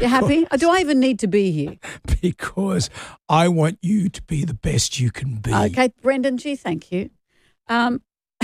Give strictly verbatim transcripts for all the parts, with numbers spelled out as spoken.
You happy? Do I even need to be here? Because I want you to be the best you can be. Okay, Brendan G, thank you. Um,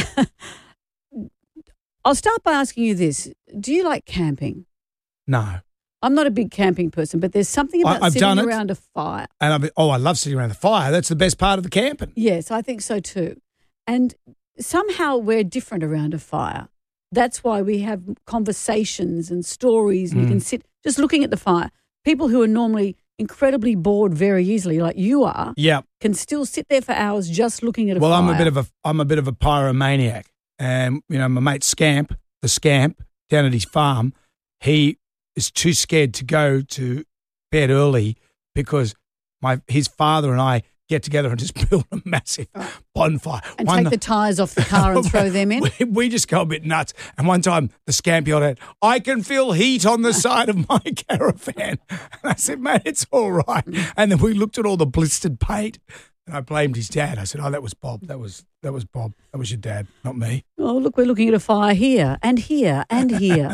I'll start by asking you this. Do you like camping? No. I'm not a big camping person, but there's something about I, I've sitting done it, around a fire. And I've, oh, I love sitting around the fire. That's the best part of the camping. Yes, I think so too. And somehow we're different around a fire. That's why we have conversations and stories and mm. you can sit just looking at the fire. People who are normally incredibly bored very easily, like you are, yep. can still sit there for hours just looking at a well, fire. Well, I'm a bit of a I'm a bit of a pyromaniac. And, you know, my mate Scamp, the Scamp, down at his farm, he is too scared to go to bed early because my his father and I get together and just build a massive bonfire. And one take the, the tyres off the car and throw them in? We, we just go a bit nuts. And one time the Scamp yelled out, I can feel heat on the side of my caravan. And I said, mate, it's all right. And then we looked at all the blistered paint and I blamed his dad. I said, oh, that was Bob. That was that was Bob. That was your dad, not me. Oh, look, we're looking at a fire here and here and here.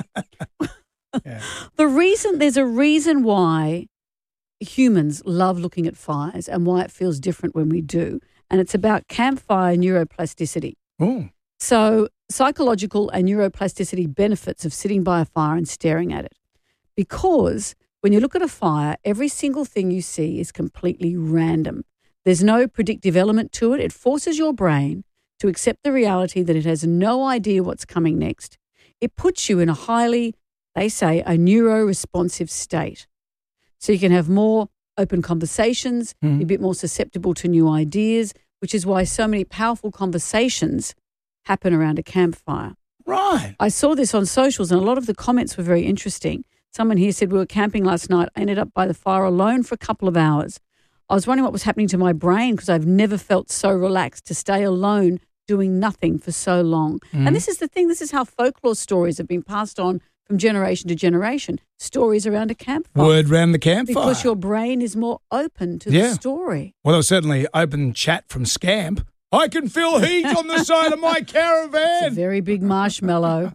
Yeah. The reason, there's a reason why humans love looking at fires and why it feels different when we do. And it's about campfire neuroplasticity. Ooh. So psychological and neuroplasticity benefits of sitting by a fire and staring at it. Because when you look at a fire, every single thing you see is completely random. There's no predictive element to it. It forces your brain to accept the reality that it has no idea what's coming next. It puts you in a highly, they say, a neuro-responsive state. So you can have more open conversations, mm. be a bit more susceptible to new ideas, which is why so many powerful conversations happen around a campfire. Right. I saw this on socials and a lot of the comments were very interesting. Someone here said, we were camping last night. I ended up by the fire alone for a couple of hours. I was wondering what was happening to my brain because I've never felt so relaxed to stay alone doing nothing for so long. Mm. And this is the thing. This is how folklore stories have been passed on from generation to generation, stories around a campfire. Word around the campfire. Because your brain is more open to yeah. the story. Well, there was certainly open chat from Scamp. I can feel heat on the side of my caravan. It's a very big marshmallow.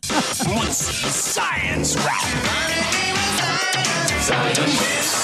Science Rap. Science.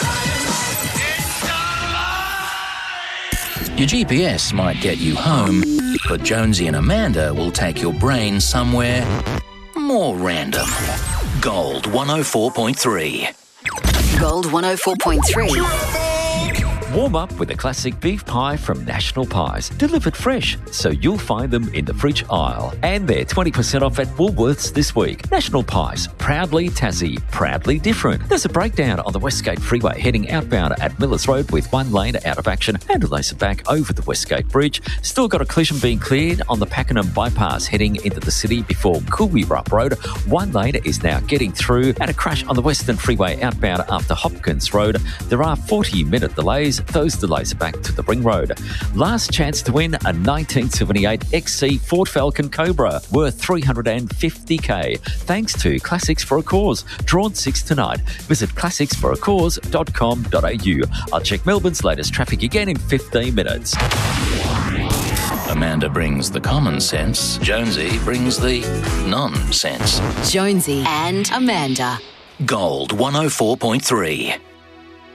Your G P S might get you home, but Jonesy and Amanda will take your brain somewhere more random. Gold one oh four point three. Gold one oh four point three. Warm up with a classic beef pie from National Pies, delivered fresh, so you'll find them in the fridge aisle. And they're twenty percent off at Woolworths this week. National Pies, proudly Tassie, proudly different. There's a breakdown on the Westgate Freeway heading outbound at Millers Road with one lane out of action and a laser back over the Westgate Bridge. Still got a collision being cleared on the Pakenham Bypass heading into the city before Coolwirup Road. One lane is now getting through, and a crash on the Western Freeway outbound after Hopkins Road. There are forty minute delays. Those delays are back to the Ring Road. Last chance to win a nineteen seventy-eight X C Ford Falcon Cobra worth three hundred fifty thousand dollars thanks to Classics for a Cause. Drawn six tonight. Visit classics for a cause dot com dot a u. I'll check Melbourne's latest traffic again in fifteen minutes. Amanda brings the common sense. Jonesy brings the nonsense. Jonesy and Amanda. Gold one oh four point three.